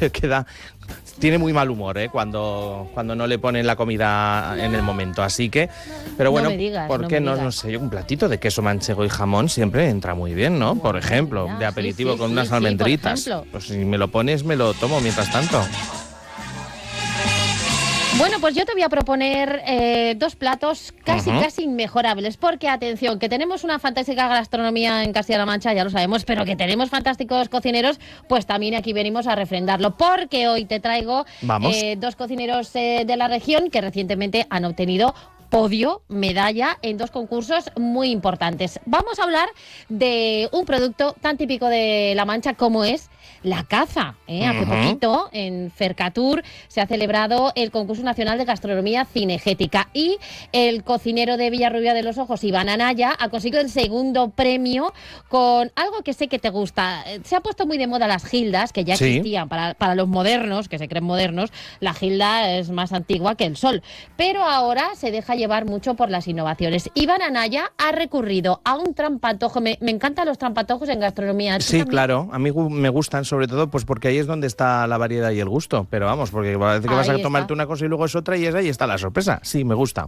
tiene muy mal humor, cuando no le ponen la comida en el momento, así que, pero bueno, no me digas, ¿por qué no sé, un platito de queso manchego y jamón siempre entra muy bien, ¿no? Por ejemplo, de aperitivo con unas almendritas. Pues si me lo pones, me lo tomo mientras tanto. Bueno, pues yo te voy a proponer 2 platos casi inmejorables, porque atención, que tenemos una fantástica gastronomía en Castilla-La Mancha, ya lo sabemos, pero que tenemos fantásticos cocineros, pues también aquí venimos a refrendarlo, porque hoy te traigo 2 cocineros de la región que recientemente han obtenido podio, medalla en 2 concursos muy importantes. Vamos a hablar de un producto tan típico de La Mancha como es la caza. Hace poquito en Fercatur se ha celebrado el concurso nacional de gastronomía cinegética y el cocinero de Villarrubia de los Ojos, Iván Anaya, ha conseguido el 2º premio con algo que sé que te gusta. Se ha puesto muy de moda las gildas, que ya existían para los modernos, que se creen modernos. La gilda es más antigua que el sol, pero ahora se deja llevar mucho por las innovaciones. Iván Anaya ha recurrido a un trampantojo. Me encantan los trampantojos en gastronomía. Sí, también. Claro, a mí me gustan, sobre todo pues porque ahí es donde está la variedad y el gusto, pero vamos, porque parece que vas a tomarte una cosa y luego es otra y ahí está la sorpresa. Sí, me gusta.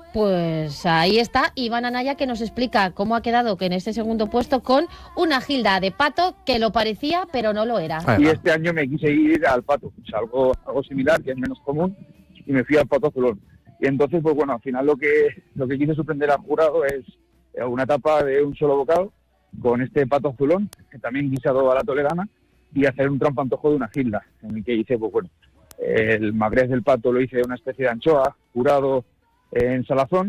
Pues ahí está Iván Anaya, que nos explica cómo ha quedado que en este 2º puesto con una gilda de pato que lo parecía pero no lo era. Y este año me quise ir al pato, o sea, algo similar, que es menos común, y me fui al pato azulón. Y entonces, pues bueno, al final lo que quise sorprender al jurado es una tapa de un solo bocado con este pato azulón, que también guisado a la toledana, y hacer un trampantojo de una gilda, en el que hice, pues bueno, el magrés del pato lo hice de una especie de anchoa, curado en salazón,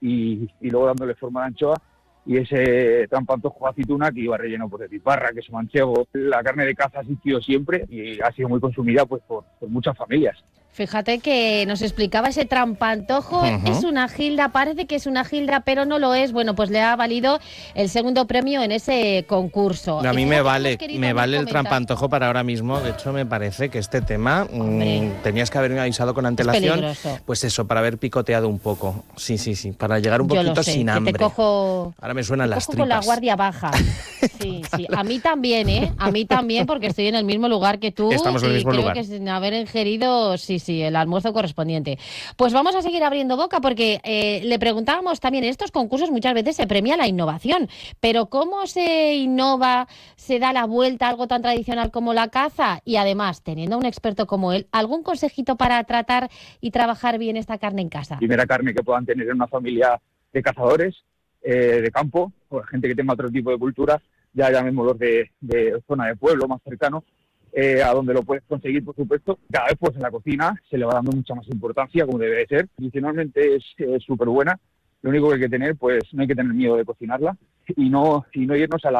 y luego dándole forma de anchoa, y ese trampantojo de aceituna que iba relleno pues, de piparra, queso manchego. La carne de caza ha existido siempre y ha sido muy consumida pues por muchas familias. Fíjate que nos explicaba ese trampantojo, es una gilda, parece que es una gilda, pero no lo es. Bueno, pues le ha valido el 2º premio en ese concurso. A mí me vale el trampantojo para ahora mismo. De hecho, me parece que este tema tenías que haberme avisado con antelación. Pues eso, para haber picoteado un poco. Sí, para llegar un poquito sin hambre. Que te cojo, ahora me suenan las tripas. Con la guardia baja. Sí. A mí también, A mí también, porque estoy en el mismo lugar que tú. Estamos en el mismo lugar. Creo que sin haber ingerido, sí, el almuerzo correspondiente. Pues vamos a seguir abriendo boca porque le preguntábamos también, en estos concursos muchas veces se premia la innovación, pero ¿cómo se innova, se da la vuelta a algo tan tradicional como la caza? Y además, teniendo a un experto como él, ¿algún consejito para tratar y trabajar bien esta carne en casa? Primera carne que puedan tener en una familia de cazadores, de campo, o gente que tenga otro tipo de cultura, ya llamémoslos de zona de pueblo más cercano, a donde lo puedes conseguir, por supuesto. Cada vez pues en la cocina se le va dando mucha más importancia, como debe de ser. Tradicionalmente es súper buena. Lo único que hay que tener, pues no hay que tener miedo de cocinarla y no irnos a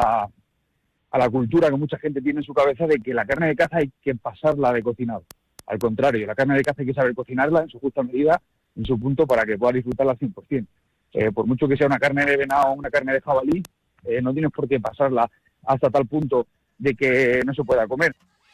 la cultura que mucha gente tiene en su cabeza de que la carne de caza hay que pasarla de cocinado. Al contrario, la carne de caza hay que saber cocinarla en su justa medida, en su punto, para que pueda disfrutarla al 100%. Por mucho que sea una carne de venado o una carne de jabalí, no tienes por qué pasarla hasta tal punto de que no se pueda comer.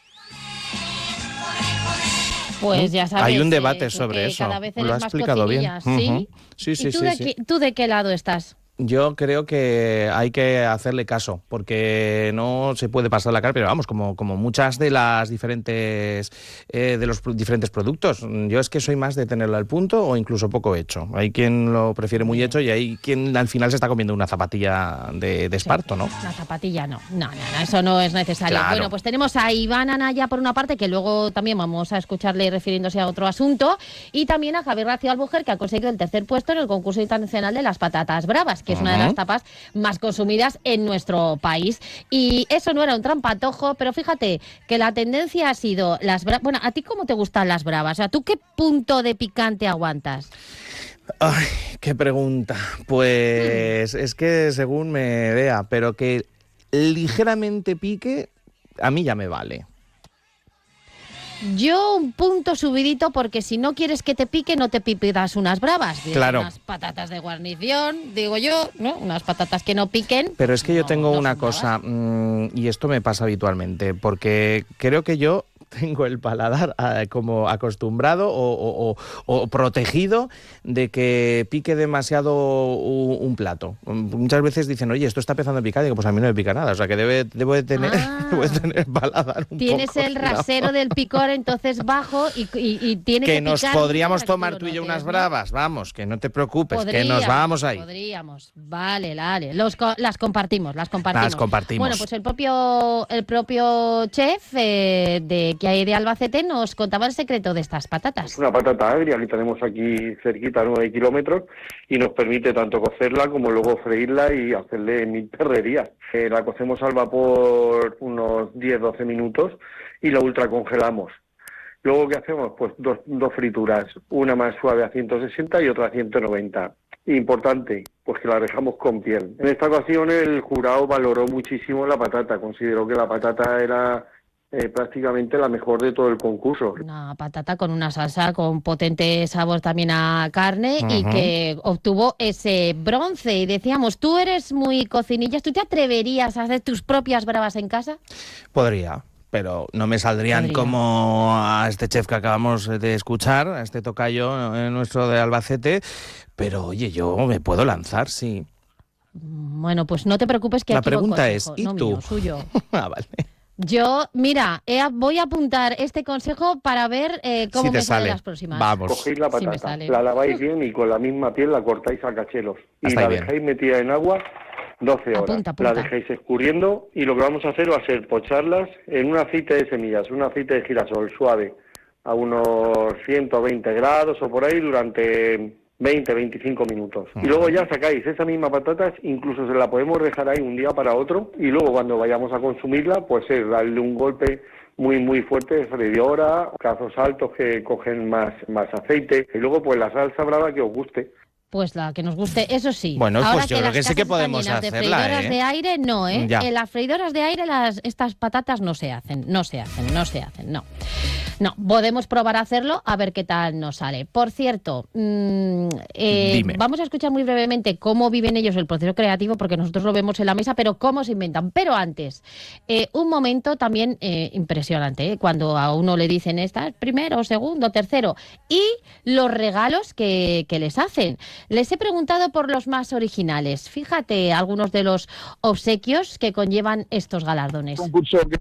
Pues ya sabes, hay un debate sobre eso. Cada vez lo ha explicado bien. ¿Sí? Sí. ¿Tú de qué lado estás? Yo creo que hay que hacerle caso, porque no se puede pasar la carne, pero vamos, como muchas de las diferentes de los diferentes productos. Yo es que soy más de tenerlo al punto o incluso poco hecho. Hay quien lo prefiere muy hecho y hay quien al final se está comiendo una zapatilla de esparto, ¿no? Una zapatilla no, eso no es necesario. Claro. Bueno, pues tenemos a Iván Anaya por una parte, que luego también vamos a escucharle refiriéndose a otro asunto, y también a Javier García Albujer, que ha conseguido el 3er puesto en el concurso internacional de las patatas bravas, que es una de las tapas más consumidas en nuestro país. Y eso no era un trampantojo, pero fíjate que la tendencia ha sido las bravas. Bueno, ¿a ti cómo te gustan las bravas? O sea, ¿tú qué punto de picante aguantas? Ay, qué pregunta. Pues es que según me vea, pero que ligeramente pique, a mí ya me vale. Yo un punto subidito, porque si no quieres que te pique, no te pidas unas bravas. Claro. Unas patatas de guarnición, digo yo, ¿no? Unas patatas que no piquen. Pero es que yo tengo una cosa, y esto me pasa habitualmente, porque creo que yo tengo el paladar como acostumbrado o protegido de que pique demasiado un plato. Muchas veces dicen, oye, esto está empezando a picar, y digo, pues a mí no me pica nada, o sea que debo de tener el paladar un tienes poco. el rasero del picor entonces bajo y tiene que nos picar podríamos para que tomar tú tú y yo lo unas notes, ¿no? bravas, vamos, que no te preocupes, que nos vamos ahí. Podríamos, vale. Las compartimos. Las compartimos. Bueno, pues el propio chef de que hay de Albacete nos contaba el secreto de estas patatas. Es una patata agria que tenemos aquí cerquita a 9 kilómetros y nos permite tanto cocerla como luego freírla y hacerle 1000 perrerías. La cocemos al vapor unos 10-12 minutos y la ultracongelamos. Luego, ¿qué hacemos? Pues dos frituras, una más suave a 160 y otra a 190. Importante, pues que la dejamos con piel. En esta ocasión el jurado valoró muchísimo la patata, consideró que la patata era prácticamente la mejor de todo el concurso. Una patata con una salsa con potente sabor también a carne y que obtuvo ese bronce. Y decíamos, tú eres muy cocinillas, ¿tú te atreverías a hacer tus propias bravas en casa? Podría, pero no me saldrían como a este chef que acabamos de escuchar, a este tocayo nuestro de Albacete, pero oye, yo me puedo lanzar, sí. Bueno, pues no te preocupes que la aquí pregunta es, ¿y no tú? Mío, suyo. Vale. Yo, mira, voy a apuntar este consejo para ver cómo me salen las próximas. Vamos. Cogéis la patata, Sí la laváis bien y con la misma piel la cortáis a cachelos. Y Hasta la ahí bien. dejáis metida en agua 12 horas. Apunta. La dejáis escurriendo y lo que vamos a hacer va a ser pocharlas en un aceite de semillas, un aceite de girasol suave, a unos 120 grados o por ahí durante 20-25 minutos. Y luego ya sacáis esa misma patatas, incluso se la podemos dejar ahí un día para otro y luego cuando vayamos a consumirla, pues es darle un golpe muy fuerte de freidora, cazos altos que cogen más aceite y luego pues la salsa brava que os guste. Pues la que nos guste, eso sí. Bueno, ahora pues yo creo que sí que las casas podemos están llenas hacerla, de freidoras de aire, no, ¿eh? Ya. En las freidoras de aire estas patatas no se hacen, no. No, podemos probar a hacerlo a ver qué tal nos sale. Por cierto, vamos a escuchar muy brevemente cómo viven ellos el proceso creativo, porque nosotros lo vemos en la mesa, pero cómo se inventan. Pero antes, un momento también impresionante, ¿eh? Cuando a uno le dicen estás primero, segundo, tercero, y los regalos que les hacen. Les he preguntado por los más originales. Fíjate algunos de los obsequios que conllevan estos galardones. Un concurso que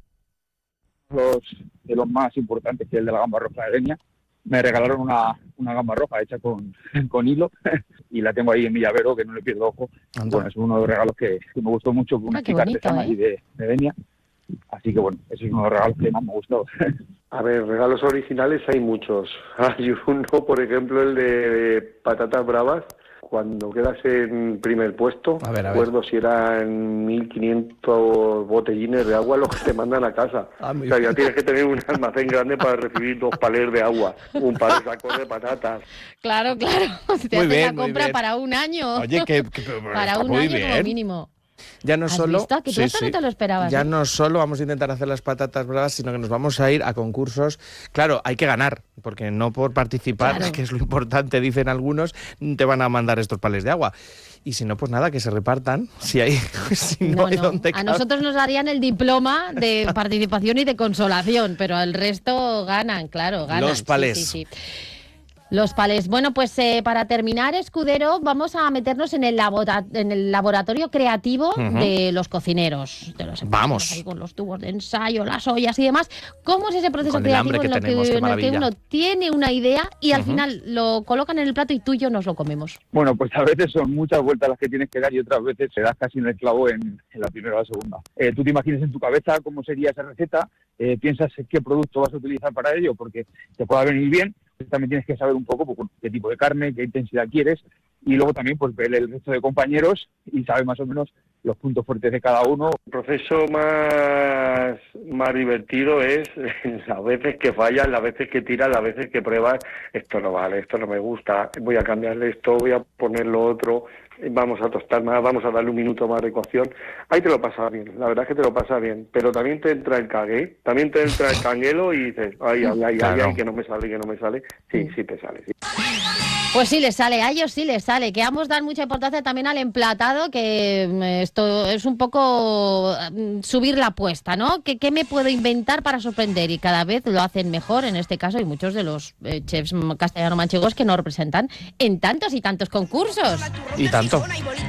de los más importantes, que es el de la gamba roja de Denia. Me regalaron una gamba roja hecha con hilo y la tengo ahí en mi llavero, que no le pierdo ojo. Bueno, es uno de los regalos que me gustó mucho, con una chica artesana ahí de Denia. Así que bueno, ese es uno de los regalos que más me gustó. A ver, regalos originales hay muchos. Hay uno, por ejemplo, el de patatas bravas. Cuando quedas en primer puesto, recuerdo si eran 1.500 botellines de agua los que te mandan a casa. O sea, ya tienes que tener un almacén grande para recibir 2 palés de agua, un par de sacos de patatas. Claro. Te haces la compra para un año. Oye, para un año como mínimo. Ya no solo, visto? Que tú esto no te lo esperabas. Ya no solo vamos a intentar hacer las patatas bravas, sino que nos vamos a ir a concursos. Claro, hay que ganar, porque no por participar, que es lo importante, dicen algunos, te van a mandar estos pales de agua. Y si no, pues nada, que se repartan. Si hay, no hay donde a nosotros nos darían el diploma de participación y de consolación, pero el resto ganan, claro, ganan. Los palés. Sí. Los palés. Bueno, pues para terminar, Escudero, vamos a meternos en el laboratorio creativo de los cocineros. Vamos. Ahí con los tubos de ensayo, las ollas y demás. ¿Cómo es ese proceso creativo en el que uno tiene una idea y al final lo colocan en el plato y tú y yo nos lo comemos? Bueno, pues a veces son muchas vueltas las que tienes que dar y otras veces te das casi en el clavo en la primera o la segunda. Tú te imaginas en tu cabeza cómo sería esa receta, piensas qué producto vas a utilizar para ello, porque te pueda venir bien. También tienes que saber un poco pues, qué tipo de carne, qué intensidad quieres y luego también pues ver el resto de compañeros y saber más o menos los puntos fuertes de cada uno. El proceso más divertido es las veces que fallas, las veces que tiras, las veces que pruebas, esto no vale, esto no me gusta, voy a cambiarle esto, voy a poner lo otro, vamos a tostar más, vamos a darle un minuto más de cocción. Ahí te lo pasas bien, la verdad es que te lo pasas bien, pero también te entra el cague, también te entra el canguelo y dices, ay, que no me sale, Sí te sale, sí. Pues sí les sale, a ellos sí les sale, que ambos dan mucha importancia también al emplatado, que esto es un poco subir la apuesta, ¿no? ¿Qué me puedo inventar para sorprender? Y cada vez lo hacen mejor, en este caso, y muchos de los chefs castellano-manchegos que nos representan en tantos y tantos concursos. Y tanto.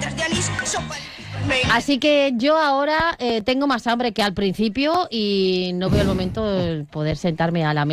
Así que yo ahora tengo más hambre que al principio y no veo el momento de poder sentarme a la mesa.